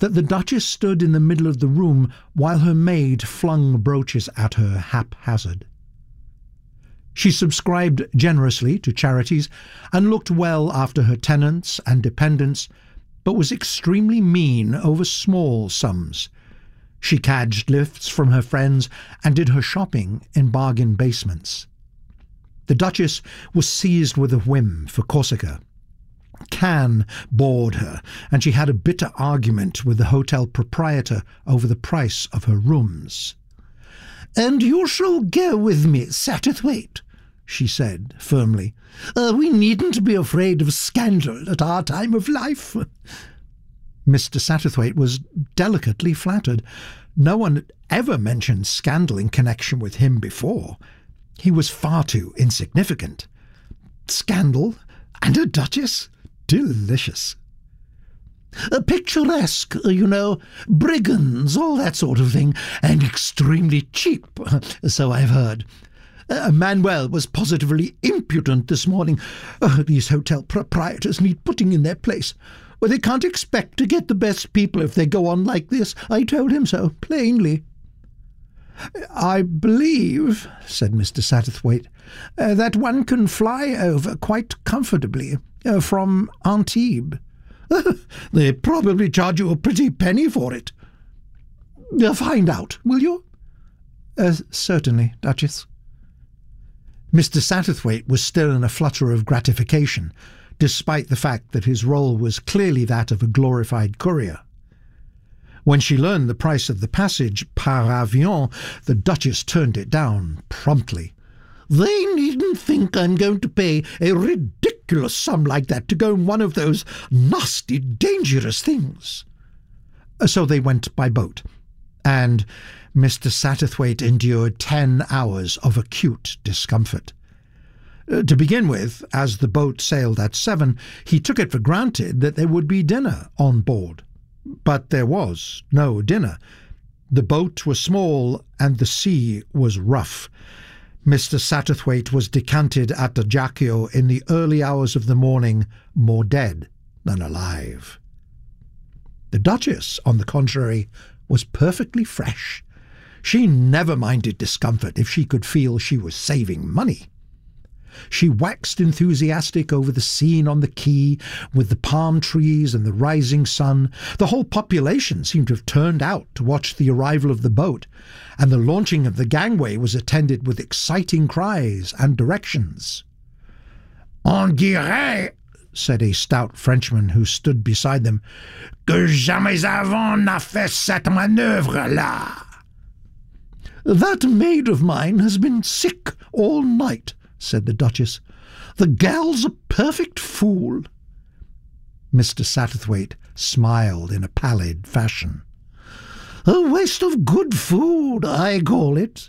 that the Duchess stood in the middle of the room while her maid flung brooches at her haphazard. She subscribed generously to charities and looked well after her tenants and dependents, but was extremely mean over small sums. She cadged lifts from her friends and did her shopping in bargain basements. The Duchess was seized with a whim for Corsica. Cannes bored her, and she had a bitter argument with the hotel proprietor over the price of her rooms. "And you shall go with me, Satterthwaite," she said firmly. "We needn't be afraid of scandal at our time of life." Mr. Satterthwaite was delicately flattered. No one had ever mentioned scandal in connection with him before. He was far too insignificant. Scandal and a duchess? Delicious. Picturesque, you know, brigands, all that sort of thing, and extremely cheap, so I've heard. Manuel was positively impudent this morning. These hotel proprietors need putting in their place. Well, they can't expect to get the best people if they go on like this. I told him so, plainly. "I believe," said Mr. Satterthwaite, "that one can fly over quite comfortably from Antibes." "They probably charge you a pretty penny for it." "Find out, will you?" "Certainly, Duchess." Mr. Satterthwaite was still in a flutter of gratification, despite the fact that his role was clearly that of a glorified courier. When she learned the price of the passage par avion, the Duchess turned it down promptly. "They needn't think I'm going to pay a ridiculous sum like that to go in one of those nasty, dangerous things." So they went by boat, and Mr. Satterthwaite endured 10 hours of acute discomfort. To begin with, as the boat sailed at 7, he took it for granted that there would be dinner on board. But there was no dinner. The boat was small and the sea was rough. Mr. Satterthwaite was decanted at Ajaccio in the early hours of the morning, more dead than alive. The Duchess, on the contrary, was perfectly fresh. She never minded discomfort if she could feel she was saving money. She waxed enthusiastic over the scene on the quay, with the palm trees and the rising sun. The whole population seemed to have turned out to watch the arrival of the boat, and the launching of the gangway was attended with exciting cries and directions. "On dirait," said a stout Frenchman who stood beside them, "que jamais avant n'a fait cette manœuvre-là." "That maid of mine has been sick all night," said the Duchess. "The gal's a perfect fool." Mr. Satterthwaite smiled in a pallid fashion. "A waste of good food, I call it."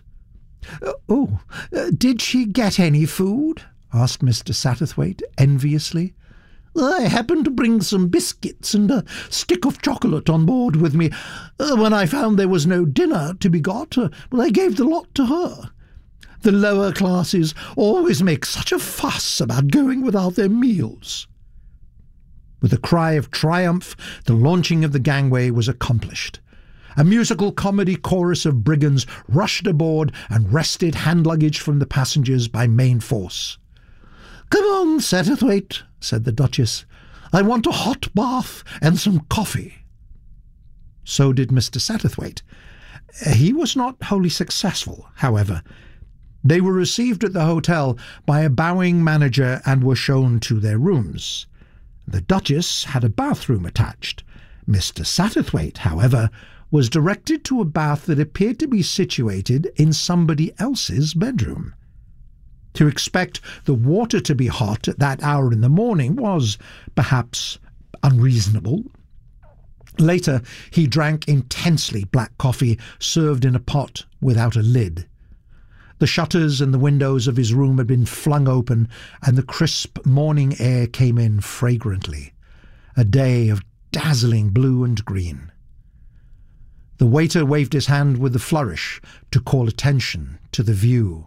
Did she get any food?" asked Mr. Satterthwaite enviously. "I happened to bring some biscuits and a stick of chocolate on board with me. When I found there was no dinner to be got, I gave the lot to her. The lower classes always make such a fuss about going without their meals." With a cry of triumph, the launching of the gangway was accomplished. A musical comedy chorus of brigands rushed aboard and wrested hand luggage from the passengers by main force. "Come on, Satterthwaite," said the Duchess. "I want a hot bath and some coffee." So did Mr. Satterthwaite. He was not wholly successful, however. They were received at the hotel by a bowing manager and were shown to their rooms. The Duchess had a bathroom attached. Mr. Satterthwaite, however, was directed to a bath that appeared to be situated in somebody else's bedroom. To expect the water to be hot at that hour in the morning was, perhaps, unreasonable. Later, he drank intensely black coffee served in a pot without a lid. The shutters and the windows of his room had been flung open, and the crisp morning air came in fragrantly. A day of dazzling blue and green. The waiter waved his hand with a flourish to call attention to the view.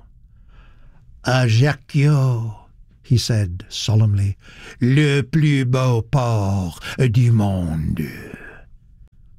"Ajaccio," he said solemnly, "le plus beau port du monde."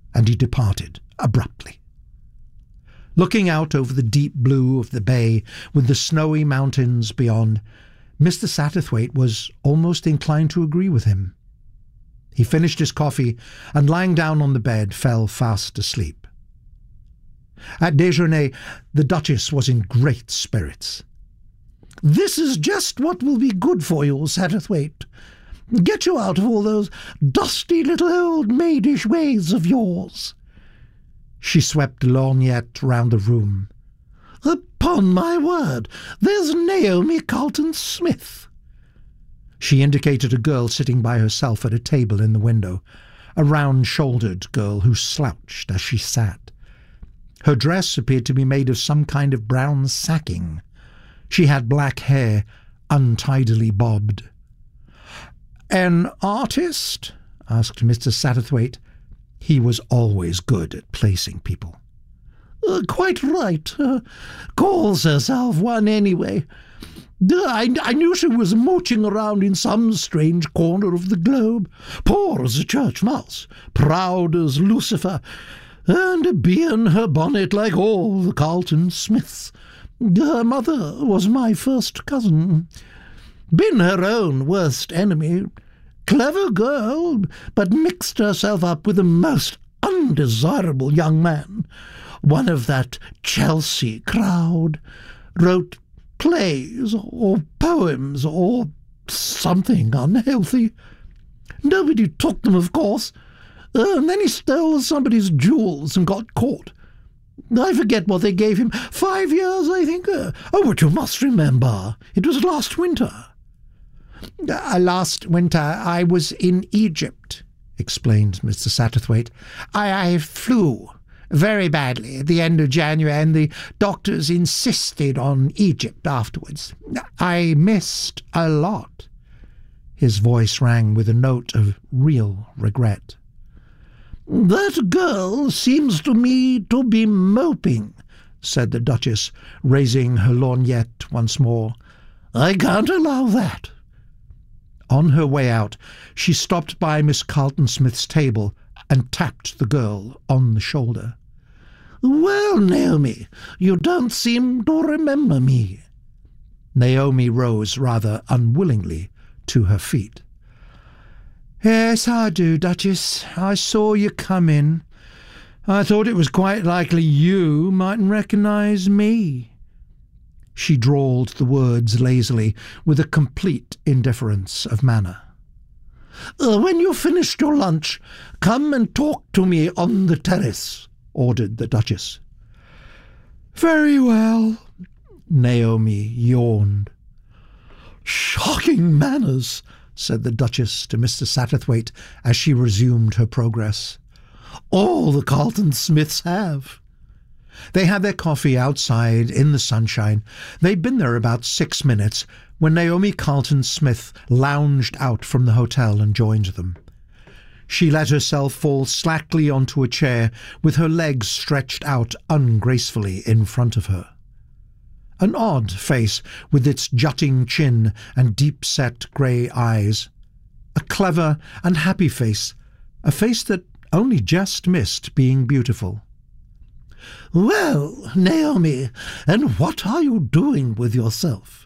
and he departed abruptly. Looking out over the deep blue of the bay with the snowy mountains beyond, Mr. Satterthwaite was almost inclined to agree with him. He finished his coffee and, lying down on the bed, fell fast asleep. At déjeuner, the Duchess was in great spirits. "This is just what will be good for you, Satterthwaite. Get you out of all those dusty little old maidish ways of yours." She swept a lorgnette round the room. "Upon my word, there's Naomi Carleton-Smith." She indicated a girl sitting by herself at a table in the window, a round-shouldered girl who slouched as she sat. Her dress appeared to be made of some kind of brown sacking. She had black hair, untidily bobbed. "An artist?" asked Mr. Satterthwaite. He was always good at placing people. "Quite right. Calls herself one anyway. I knew she was mooching around in some strange corner of the globe, poor as a church mouse, proud as Lucifer, and a bee in her bonnet like all the Carleton-Smiths. Her mother was my first cousin. Been her own worst enemy. Clever girl, but mixed herself up with a most undesirable young man. One of that Chelsea crowd. Wrote plays or poems or something unhealthy. Nobody took them, of course. And then he stole somebody's jewels and got caught. I forget what they gave him. 5 years, I think. But you must remember, it was last winter. Last winter I was in Egypt, explained Mr. Satterthwaite. I flew very badly at the end of January, and the doctors insisted on Egypt afterwards. I missed a lot. His voice rang with a note of real regret. That girl seems to me to be moping, said the Duchess, raising her lorgnette once more. I can't allow that. On her way out, she stopped by Miss Carleton-Smith's table and tapped the girl on the shoulder. Well, Naomi, you don't seem to remember me. Naomi rose rather unwillingly to her feet. Yes, I do, Duchess. I saw you come in. I thought it was quite likely you mightn't recognise me. She drawled the words lazily, with a complete indifference of manner. When you've finished your lunch, come and talk to me on the terrace, ordered the Duchess. Very well, Naomi yawned. Shocking manners, said the Duchess to Mr. Satterthwaite as she resumed her progress. All the Carleton-Smiths have. They had their coffee outside in the sunshine. They'd been there about 6 minutes when Naomi Carleton-Smith lounged out from the hotel and joined them. She let herself fall slackly onto a chair with her legs stretched out ungracefully in front of her. An odd face with its jutting chin and deep-set grey eyes. A clever and happy face, a face that only just missed being beautiful. Well, Naomi, and what are you doing with yourself?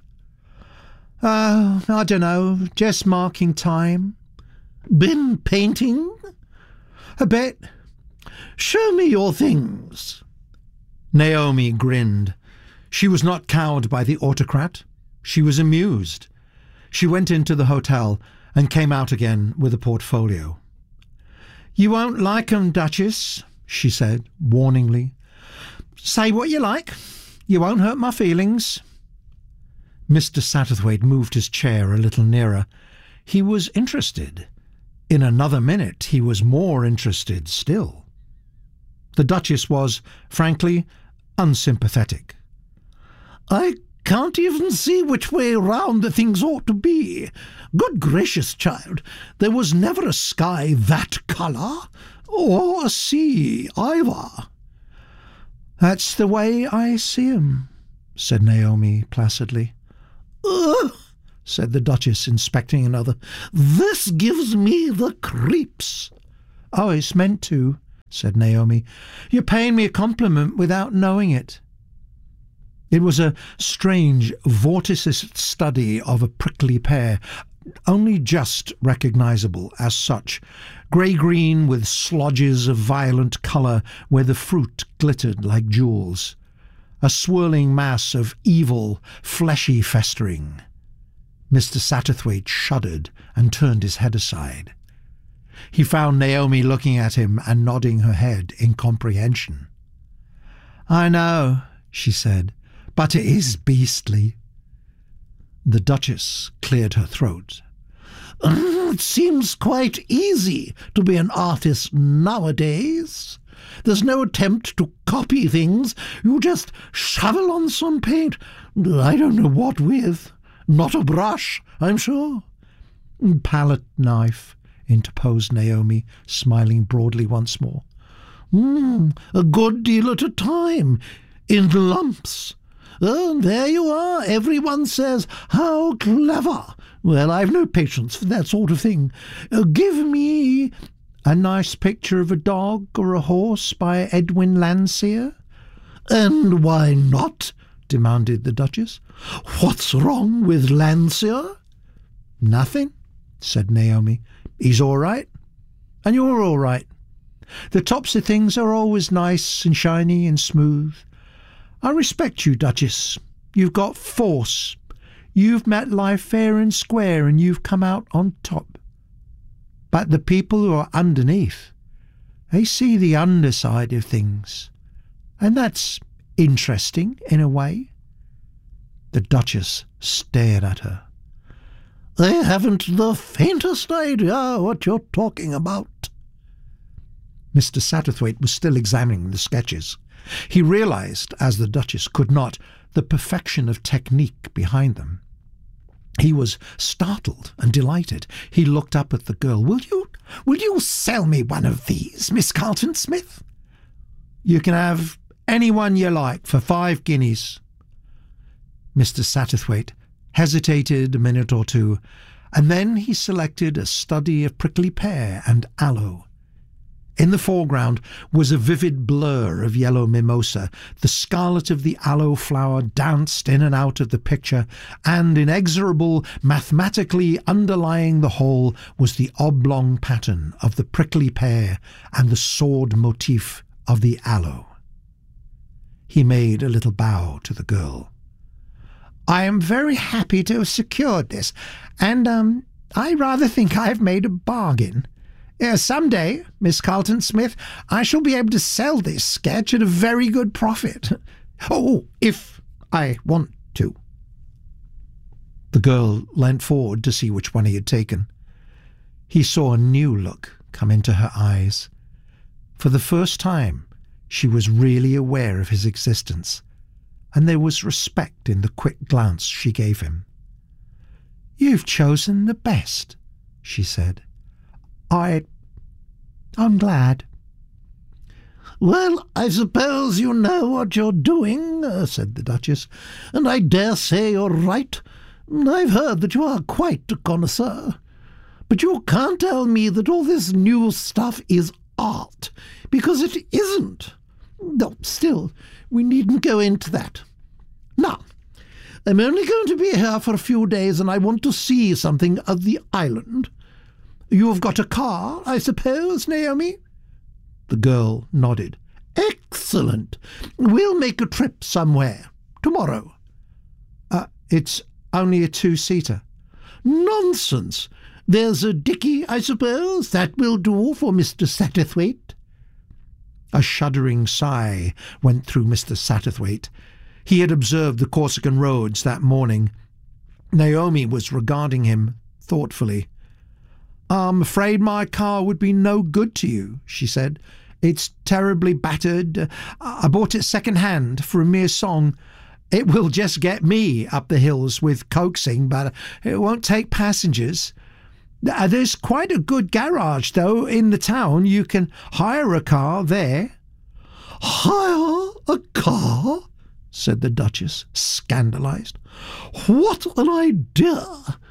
I don't know, just marking time. Been painting? A bit. Show me your things. Naomi grinned. She was not cowed by the autocrat. She was amused. She went into the hotel and came out again with a portfolio. You won't like 'em, Duchess, she said, warningly. Say what you like. You won't hurt my feelings. Mr. Satterthwaite moved his chair a little nearer. He was interested. In another minute he was more interested still. The Duchess was, frankly, unsympathetic. I can't even see which way round the things ought to be. Good gracious, child, there was never a sky that colour, or a sea either. That's the way I see 'em, said Naomi placidly. Ugh, said the Duchess, inspecting another. This gives me the creeps. Oh, it's meant to, said Naomi. "You're paying me a compliment without knowing it." It was a strange, vorticist study of a prickly pear, only just recognisable as such, grey-green with slodges of violent colour where the fruit glittered like jewels, a swirling mass of evil, fleshy festering. Mr. Satterthwaite shuddered and turned his head aside. He found Naomi looking at him and nodding her head in comprehension. "I know," she said, "but it is beastly." The Duchess cleared her throat. "It seems quite easy to be an artist nowadays. There's no attempt to copy things. You just shovel on some paint. I don't know what with. Not a brush, I'm sure." "Palette knife," interposed Naomi, smiling broadly once more. A good deal at a time, in lumps. There you are. Everyone says, 'How clever!' Well, I've no patience for that sort of thing. Give me a nice picture of a dog or a horse by Edwin Landseer." "And why not?" demanded the Duchess. "What's wrong with Landseer?" "Nothing," said Naomi. "He's all right, and you're all right. The tops of things are always nice and shiny and smooth. I respect you, Duchess. You've got force. You've met life fair and square, and you've come out on top. But the people who are underneath, they see the underside of things, and that's interesting in a way." The Duchess stared at her. "I haven't the faintest idea what you're talking about." Mr. Satterthwaite was still examining the sketches. He realised, as the Duchess could not, the perfection of technique behind them. He was startled and delighted. He looked up at the girl. Will you sell me one of these, Miss Carlton Smith?" "You can have any one you like for 5 guineas. Mr. Satterthwaite hesitated a minute or two, and then he selected a study of prickly pear and aloe. In the foreground was a vivid blur of yellow mimosa. The scarlet of the aloe flower danced in and out of the picture, and inexorable, mathematically underlying the whole was the oblong pattern of the prickly pear and the sword motif of the aloe. He made a little bow to the girl. "I am very happy to have secured this, and I rather think I have made a bargain. Some day, Miss Carlton Smith, I shall be able to sell this sketch at a very good profit. Oh, if I want to." The girl leant forward to see which one he had taken. He saw a new look come into her eyes. For the first time, she was really aware of his existence, and there was respect in the quick glance she gave him. "You've chosen the best," she said. I'm glad." "Well, I suppose you know what you're doing," said the Duchess, "and I dare say you're right. I've heard that you are quite a connoisseur. But you can't tell me that all this new stuff is art, because it isn't. No, still, we needn't go into that. Now, I'm only going to be here for a few days, and I want to see something of the island. You've got a car, I suppose, Naomi?" The girl nodded. "Excellent. We'll make a trip somewhere. Tomorrow." It's only a 2-seater. "Nonsense. There's a dickey, I suppose. That will do for Mr. Satterthwaite." A shuddering sigh went through Mr. Satterthwaite. He had observed the Corsican roads that morning. Naomi was regarding him thoughtfully. "I'm afraid my car would be no good to you," she said. "It's terribly battered. I bought it second-hand for a mere song. It will just get me up the hills with coaxing, but it won't take passengers. There's quite a good garage, though, in the town. You can hire a car there." "Hire a car?" said the Duchess, scandalised. "What an idea!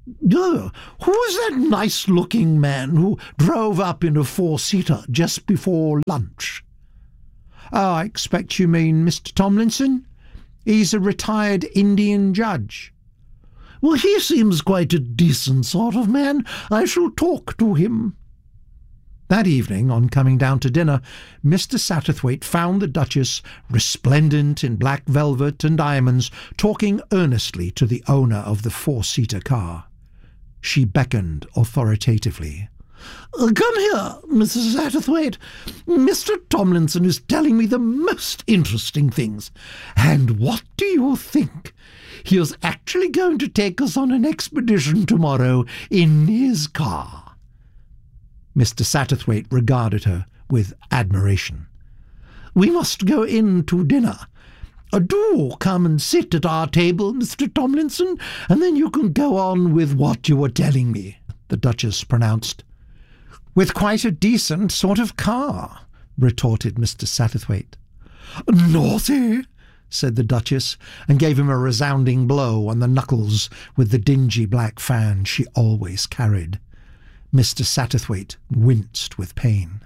Who's that nice-looking man who drove up in a four-seater just before lunch? Oh, I expect you mean Mr. Tomlinson? He's a retired Indian judge. Well, he seems quite a decent sort of man. I shall talk to him. That evening, on coming down to dinner, Mr. Satterthwaite found the Duchess, resplendent in black velvet and diamonds, talking earnestly to the owner of the four-seater car. She beckoned authoritatively. Come here, Mrs. Satterthwaite. Mr. Tomlinson is telling me the most interesting things. And what do you think? He is actually going to take us on an expedition tomorrow in his car. Mr. Satterthwaite regarded her with admiration. We must go in to dinner. Do come and sit at our table, Mr. Tomlinson, and then you can go on with what you were telling me, the Duchess pronounced. With quite a decent sort of car, retorted Mr. Satterthwaite. Naughty, said the Duchess, and gave him a resounding blow on the knuckles with the dingy black fan she always carried. Mr. Satterthwaite winced with pain.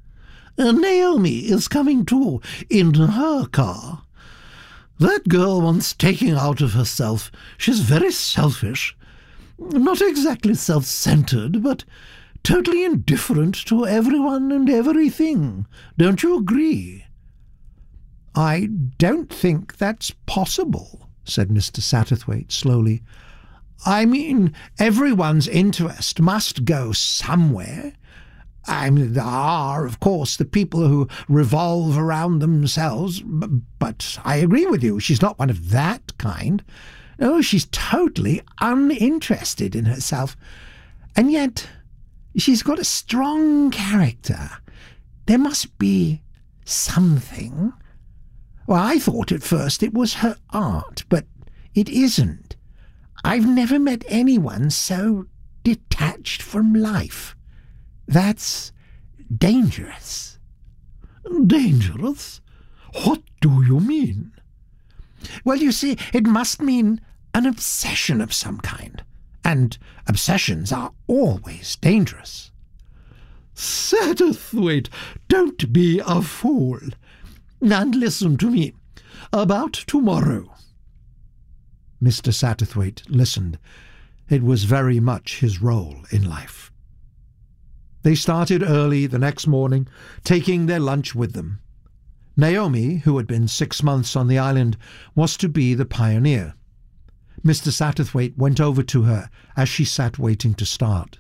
Naomi is coming too, in her car. That girl wants taking out of herself. She's very selfish. Not exactly self-centred, but totally indifferent to everyone and everything. Don't you agree? I don't think that's possible, said Mr. Satterthwaite slowly. I mean, everyone's interest must go somewhere. There are, of course, the people who revolve around themselves, but I agree with you, she's not one of that kind. No, she's totally uninterested in herself. And yet, she's got a strong character. There must be something. Well, I thought at first it was her art, but it isn't. I've never met anyone so detached from life. That's dangerous. Dangerous? What do you mean? Well, you see, it must mean an obsession of some kind, and obsessions are always dangerous. Satterthwaite, don't be a fool. And listen to me. About tomorrow. Mr. Satterthwaite listened. It was very much his role in life. They started early the next morning, taking their lunch with them. Naomi, who had been 6 months on the island, was to be the pioneer. Mr. Satterthwaite went over to her as she sat waiting to start.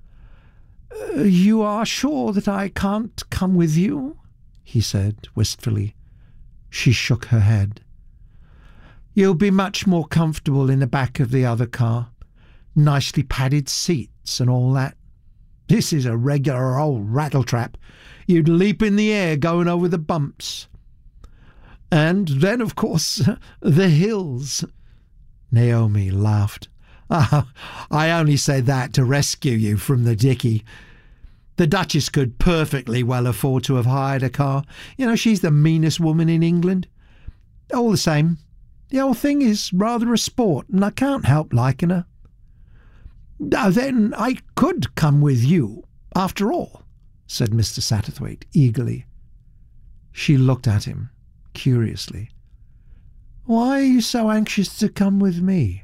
You are sure that I can't come with you? He said wistfully. She shook her head. You'll be much more comfortable in the back of the other car. Nicely padded seats and all that. This is a regular old rattletrap. You'd leap in the air going over the bumps. And then, of course, the hills. Naomi laughed. I only said that to rescue you from the dicky. The Duchess could perfectly well afford to have hired a car. You know, she's the meanest woman in England. All the same, the whole thing is rather a sport, and I can't help liking her. Then I could come with you, after all, said Mr. Satterthwaite eagerly. She looked at him curiously. Why are you so anxious to come with me?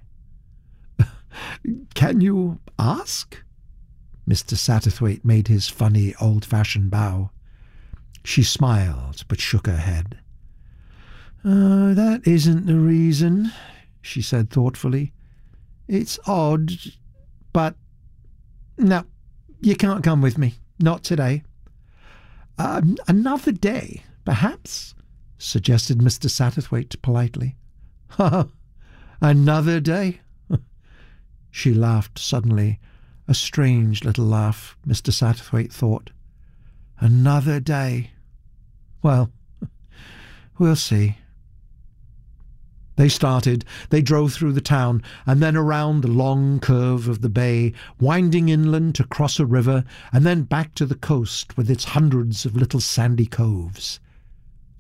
Can you ask? Mr. Satterthwaite made his funny old-fashioned bow. She smiled, but shook her head. That isn't the reason, she said thoughtfully. It's odd, but no, you can't come with me. Not today. Another day, perhaps, suggested Mr. Satterthwaite politely. Another day? She laughed suddenly, a strange little laugh, Mr. Satterthwaite thought. Another day. Well, we'll see. They started. They drove through the town, and then around the long curve of the bay, winding inland to cross a river, and then back to the coast with its hundreds of little sandy coves.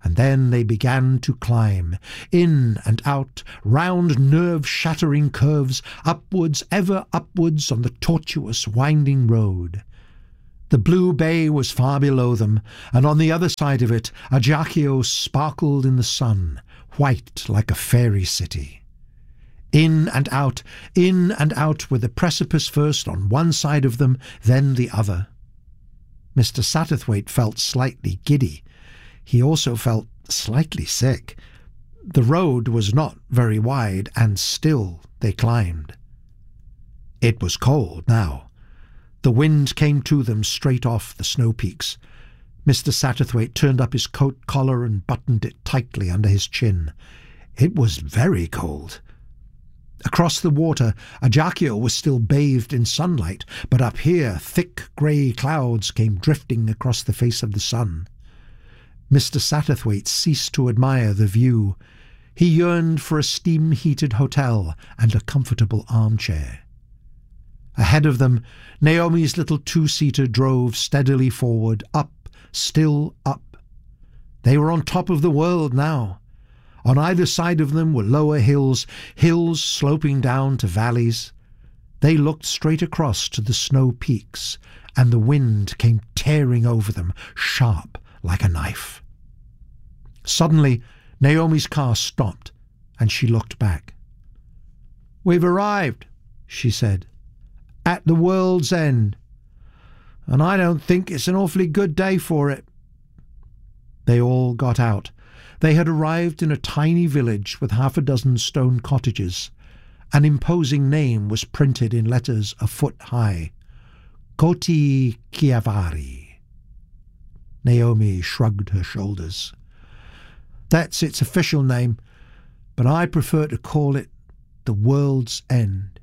And then they began to climb, in and out, round nerve-shattering curves, upwards, ever upwards on the tortuous, winding road. The blue bay was far below them, and on the other side of it, Ajaccio sparkled in the sun, white like a fairy city. In and out, with the precipice first on one side of them, then the other. Mr. Satterthwaite felt slightly giddy. He also felt slightly sick. The road was not very wide, and still they climbed. It was cold now. The wind came to them straight off the snow peaks. Mr. Satterthwaite turned up his coat collar and buttoned it tightly under his chin. It was very cold. Across the water, Ajaccio was still bathed in sunlight, but up here thick grey clouds came drifting across the face of the sun. Mr. Satterthwaite ceased to admire the view. He yearned for a steam-heated hotel and a comfortable armchair. Ahead of them, Naomi's little two-seater drove steadily forward, up, still up. They were on top of the world now. On either side of them were lower hills, hills sloping down to valleys. They looked straight across to the snow peaks, and the wind came tearing over them, sharp like a knife. Suddenly, Naomi's car stopped, and she looked back. "We've arrived," she said, "at the world's end, and I don't think it's an awfully good day for it." They all got out. They had arrived in a tiny village with 6 stone cottages. An imposing name was printed in letters a foot high. Koti Chiavari. Naomi shrugged her shoulders. "That's its official name, but I prefer to call it the World's End."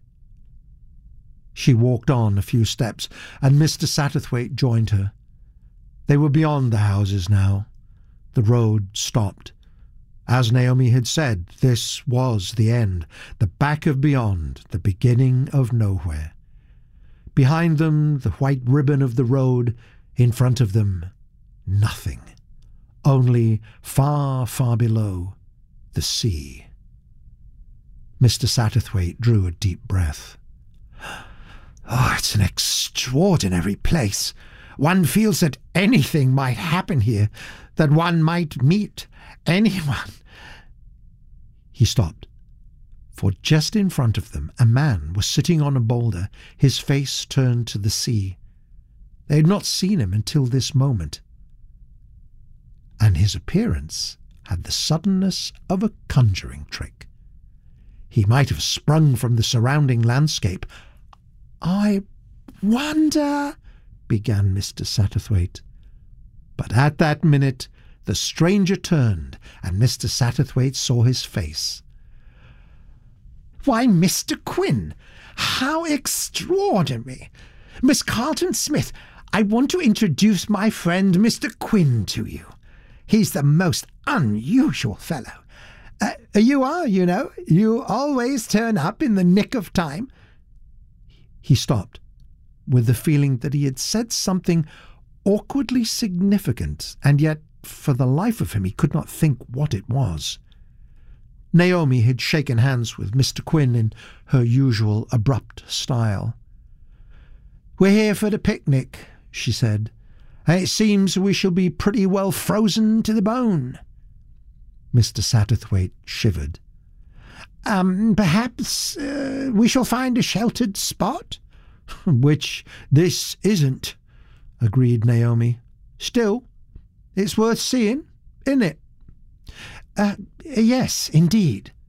She walked on a few steps, and Mr. Satterthwaite joined her. They were beyond the houses now. The road stopped. As Naomi had said, this was the end, the back of beyond, the beginning of nowhere. Behind them, the white ribbon of the road. In front of them, nothing. Only far, far below, the sea. Mr. Satterthwaite drew a deep breath. "Oh, it's an extraordinary place. One feels that anything might happen here, that one might meet anyone." He stopped, for just in front of them a man was sitting on a boulder, his face turned to the sea. They had not seen him until this moment, and his appearance had the suddenness of a conjuring trick. He might have sprung from the surrounding landscape. "I wonder," began Mr. Satterthwaite. But at that minute the stranger turned, and Mr. Satterthwaite saw his face. "Why, Mr. Quinn, how extraordinary! Miss Carleton Smith, I want to introduce my friend Mr. Quinn to you. He's the most unusual fellow. You are, you know. You always turn up in the nick of time." He stopped, with the feeling that he had said something awkwardly significant, and yet, for the life of him, he could not think what it was. Naomi had shaken hands with Mr. Quinn in her usual abrupt style. "We're here for the picnic," she said, "and it seems we shall be pretty well frozen to the bone." Mr. Satterthwaite shivered. Perhaps we shall find a sheltered spot?" "Which this isn't," agreed Naomi. "Still, it's worth seeing, isn't it?" Yes, indeed."